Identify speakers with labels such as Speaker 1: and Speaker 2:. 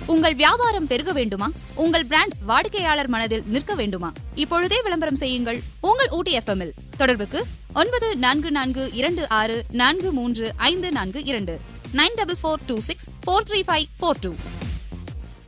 Speaker 1: உங்கள் வியாபாரம் பெருக வேண்டுமா? உங்கள் பிராண்ட் வாடிக்கையாளர் மனதில் நிற்க வேண்டுமா? இப்பொழுதே விளம்பரம் செய்யுங்கள் உங்கள் ஊட்டி FM இல். தொடர்புக்கு 9442644352 9442643542.